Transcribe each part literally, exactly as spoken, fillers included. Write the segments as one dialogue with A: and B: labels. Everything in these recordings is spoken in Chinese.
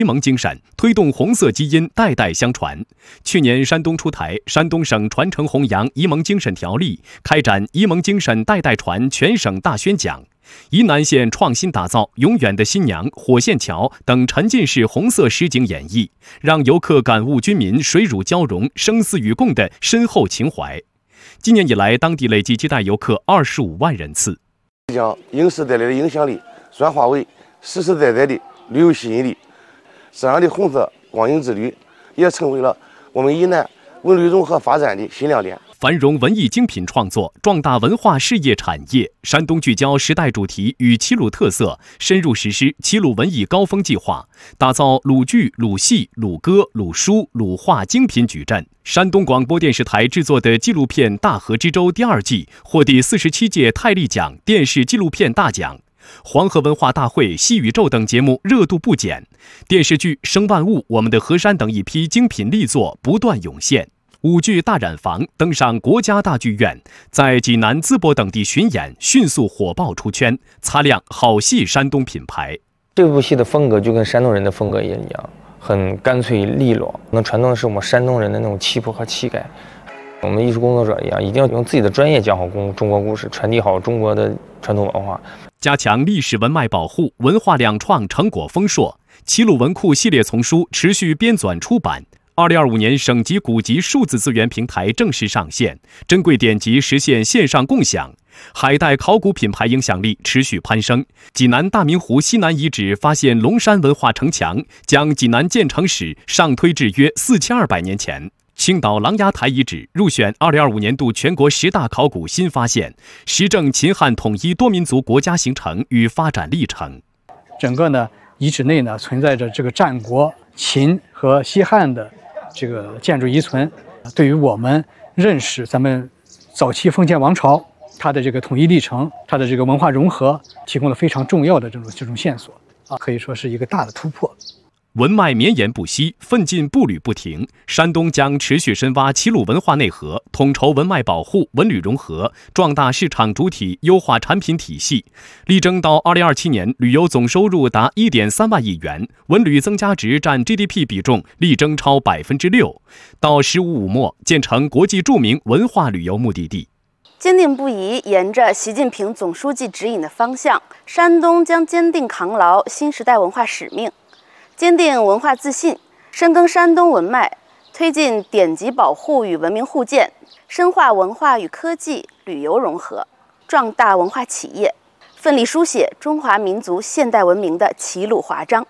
A: 启蒙精神，推动红色基因代代相传。去年，山东出台《山东省传承弘扬沂蒙精神条例》，开展沂蒙精神代代传全省大宣讲。沂南县创新打造《永远的新娘》《火线桥》等沉浸式红色实景演绎，让游客感悟军民水乳交融、生死与共的深厚情怀。今年以来，当地累计接待游客二十五万人次。
B: 将影视带来的影响力转化为实实在在的旅游吸引力。这样的红色光影之旅也成为了我们沂南文旅融合发展的新亮点。
A: 繁荣文艺精品创作，壮大文化事业产业。山东聚焦时代主题与齐鲁特色，深入实施齐鲁文艺高峰计划，打造鲁剧、鲁戏、鲁歌、鲁书、鲁画精品矩阵。山东广播电视台制作的纪录片《大河之洲》第二季获第四十七届泰利奖电视纪录片大奖。黄河文化大会、西宇宙等节目热度不减，电视剧《生万物》、我们的河山等一批精品力作不断涌现。舞剧《大染坊》登上国家大剧院，在济南、淄博等地巡演，迅速火爆出圈，擦亮好戏山东品牌。
C: 这部戏的风格就跟山东人的风格也一样，很干脆利落，能传动的是我们山东人的那种气魄和气概。我们艺术工作者一样，一定要用自己的专业讲好中中国故事，传递好中国的传统文化，
A: 加强历史文脉保护，文化两创成果丰硕。齐鲁文库系列丛书持续编纂出版。二零二五年省级古籍数字资源平台正式上线，珍贵典籍实现线上共享。海带考古品牌影响力持续攀升。济南大明湖西南遗址发现龙山文化城墙，将济南建城史上推至约四千二百年前。青岛琅琊台遗址入选二零二五年度全国十大考古新发现，实证秦汉统一多民族国家形成与发展历程。
D: 整个呢遗址内呢存在着这个战国、秦和西汉的这个建筑遗存，对于我们认识咱们早期封建王朝它的这个统一历程、它的这个文化融合，提供了非常重要的这种这种线索啊，可以说是一个大的突破。
A: 文脉绵延不息，奋进步履不停。山东将持续深挖齐鲁文化内核，统筹文脉保护、文旅融合，壮大市场主体，优化产品体系，力争到二零二七年旅游总收入达一点三万亿元，文旅增加值占 G D P 比重力争超百分之六，到“十五五”末建成国际著名文化旅游目的地。
E: 坚定不移沿着习近平总书记指引的方向，山东将坚定扛牢新时代文化使命。坚定文化自信，深耕山东文脉，推进典籍保护与文明互鉴，深化文化与科技、旅游融合，壮大文化企业，奋力书写中华民族现代文明的齐鲁华章。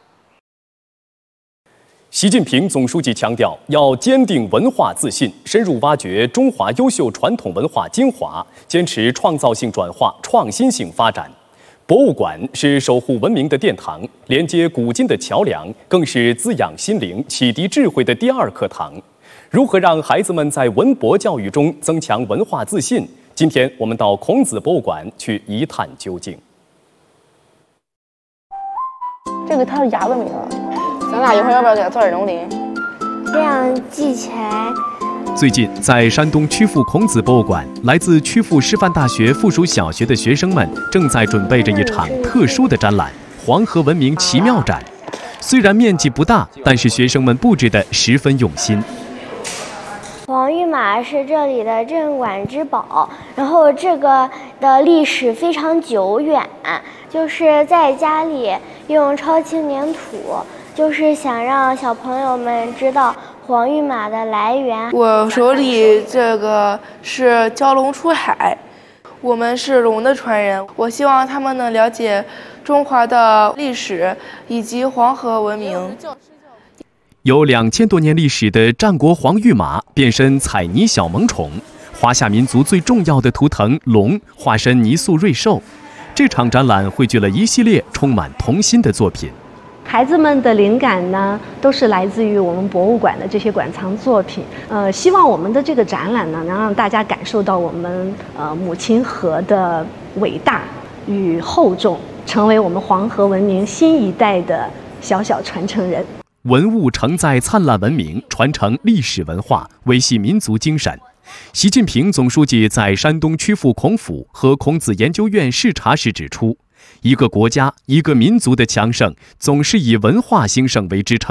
A: 习近平总书记强调，要坚定文化自信，深入挖掘中华优秀传统文化精华，坚持创造性转化、创新性发展。博物馆是守护文明的殿堂，连接古今的桥梁，更是滋养心灵、启迪智慧的第二课堂。如何让孩子们在文博教育中增强文化自信？今天我们到孔子博物馆去一探究竟。
F: 这个它是哑的名字，咱俩一会儿要不要给它做点龙鳞？
G: 这样记起来。
A: 最近，在山东曲阜孔子博物馆，来自曲阜师范大学附属小学的学生们正在准备着一场特殊的展览——黄河文明奇妙展。虽然面积不大，但是学生们布置得十分用心。
G: 黄玉马是这里的镇馆之宝，然后这个的历史非常久远，就是在家里用超轻粘土，就是想让小朋友们知道黄玉马的来源。
H: 我手里这个是蛟龙出海，我们是龙的传人，我希望他们能了解中华的历史以及黄河文明。
A: 有两千多年历史的战国黄玉马变身彩泥小萌宠，华夏民族最重要的图腾龙化身泥塑瑞兽。这场展览汇聚了一系列充满童心的作品。
I: 孩子们的灵感呢，都是来自于我们博物馆的这些馆藏作品。呃，希望我们的这个展览呢，能让大家感受到我们呃母亲河的伟大与厚重，成为我们黄河文明新一代的小小传承人。
A: 文物承载灿烂文明，传承历史文化，维系民族精神。习近平总书记在山东曲阜孔府和孔子研究院视察时指出， 一个国家、一个民族的强盛，总是以文化兴盛为支撑。